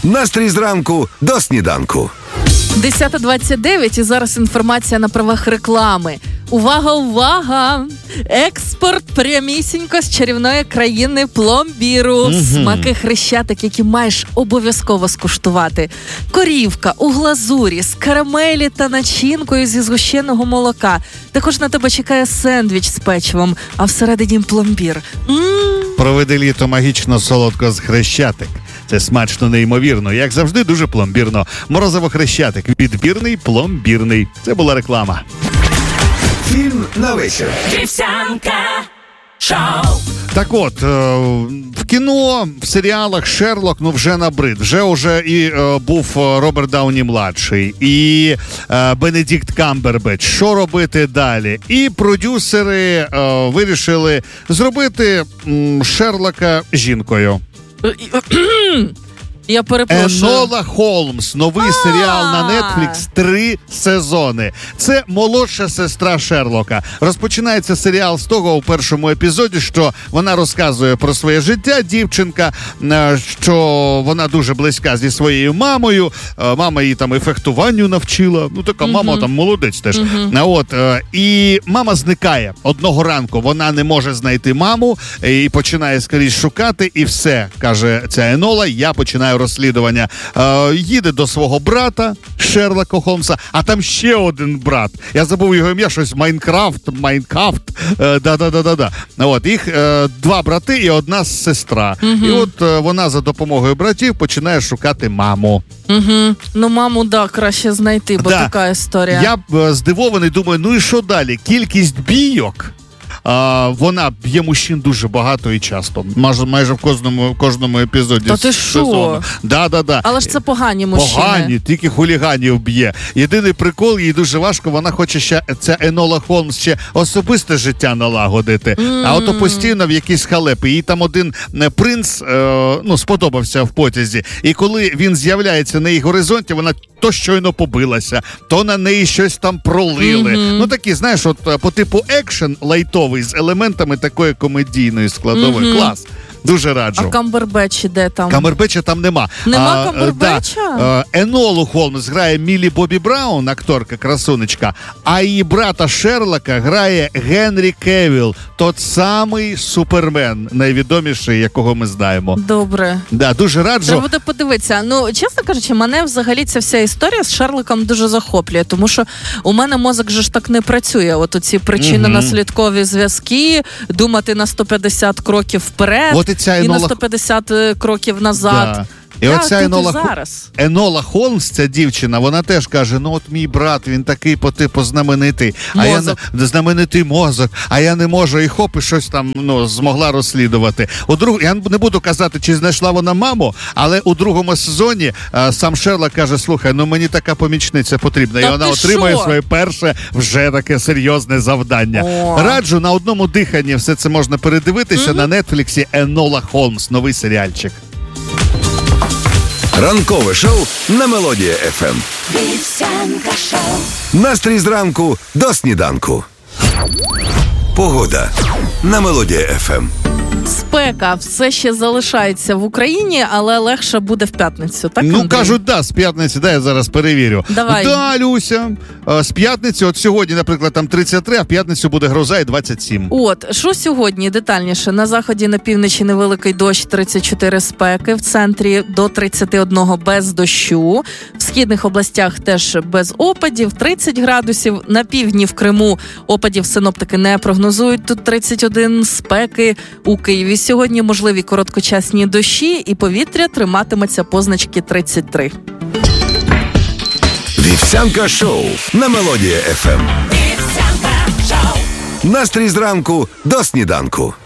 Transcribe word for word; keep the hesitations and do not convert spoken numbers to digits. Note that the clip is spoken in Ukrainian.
Настрій зранку до сніданку. десята двадцять дев'ять і зараз інформація на правах реклами. Увага, увага! Експорт прямісінько з чарівної країни пломбіру. Mm-hmm. Смаки Хрещатик, які маєш обов'язково скуштувати. Корівка у глазурі, з карамелі та начинкою зі згущеного молока. Також на тебе чекає сендвіч з печивом, а всередині пломбір. М-м-м. Проведи літо магічно солодко з Хрещатик. Це смачно неймовірно, як завжди дуже пломбірно. Морозиво Хрещатик. Відбірний, пломбірний. Це була реклама. Фільм на вечір. Вівсянка шоу. Так от, в кіно, в серіалах Шерлок, ну, вже набрид. Вже уже і е, був Роберт Дауні-младший, і е, Бенедикт Камбербетч. Що робити далі? І продюсери е, вирішили зробити м, Шерлока жінкою. Я перепрошую. Енола Холмс. Новий А-а-а. серіал на Netflix. Три сезони. Це молодша сестра Шерлока. Розпочинається серіал з того у першому епізоді, що вона розказує про своє життя. Дівчинка, що вона дуже близька зі своєю мамою. Мама її там і фехтуванню навчила. Ну, така uh-huh. мама там молодець теж. Uh-huh. От, і мама зникає одного ранку. Вона не може знайти маму і починає скоріше шукати. І все, каже ця Енола, я починаю розслідування. Е, їде до свого брата Шерлока Холмса, а там ще один брат. Я забув його ім'я, щось Майнкрафт, Майнкрафт. Е, да-да-да-да-да. От, їх е, два брати і одна сестра. Угу. І от е, вона за допомогою братів починає шукати маму. Угу. Ну, маму, да, краще знайти, бо да. така історія. Я е, здивований, думаю, ну і що далі? Кількість бійок. А, вона б'є мужчин дуже багато і часто. Майже, майже в кожному, в кожному епізоді. Та ти що? Да, да, да. Але ж це погані мужчини. Погані, тільки хуліганів б'є. Єдиний прикол, їй дуже важко, вона хоче ще, ця Енола Холмс, ще особисте життя налагодити. Mm. А ото постійно в якісь халепи. Їй там один принц, е, ну, сподобався в потязі. І коли він з'являється на її горизонті, вона то щойно побилася, то на неї щось там пролили. Mm-hmm. Ну, такі, знаєш, от по типу екшен лайтовий, з елементами такої комедійної складової. Mm-hmm. Клас. Дуже раджу. А Камбербетч де там? Камбербетча там нема. Нема а, Камбербетча? Да. Енолу Холмс грає Міллі Бобі Браун, акторка, красунечка, а її брата Шерлока грає Генрі Кевіл, тот самий Супермен, найвідоміший, якого ми знаємо. Добре. Да, дуже раджу. Треба буде подивитися. Ну, чесно кажучи, мене взагалі ця вся історія з Шерлоком дуже захоплює, тому що у мене мозок же ж так не працює. От оці причинно-наслідкові зв'язки, думати на сто п'ятдесят кроків вперед. От і і на сто п'ятдесят кроків назад. Да. І да, оця Енола, зараз. Енола Холмс, ця дівчина, вона теж каже, ну от мій брат, він такий по типу знаменитий. А я не, знаменитий мозок, а я не можу. І хоп, і щось там, ну, змогла розслідувати. У друг, я не буду казати, чи знайшла вона маму, але у другому сезоні а, сам Шерлок каже, слухай, ну мені така помічниця потрібна. Та і вона отримує шо? своє перше вже таке серйозне завдання. О. Раджу, на одному диханні все це можна передивитися mm-hmm. на Нетфліксі. Енола Холмс, новий серіальчик. Ранкове шоу на Мелодія еф ем. Вівсянка шоу. Настрій зранку до сніданку. Погода на Мелодія еф ем. Спека все ще залишається в Україні, але легше буде в п'ятницю, так, Ну, Андрій? кажуть, да, з п'ятниці, да, я зараз перевірю. Давай. Да, Люся, з п'ятниці, от сьогодні, наприклад, там тридцять три, а в п'ятницю буде гроза і двадцять сім. От, що сьогодні детальніше? На заході, на півночі невеликий дощ, тридцять чотири спеки, в центрі до тридцять один без дощу, в східних областях теж без опадів, тридцять градусів, на півдні в Криму опадів синоптики не прогнозують, тут тридцять один спеки, у Києві сьогодні можливі короткочасні дощі і повітря триматиметься позначки тридцять три. Вівсянка шоу на Мелодія еф ем. Вівсянка шоу. Настрій зранку до сніданку.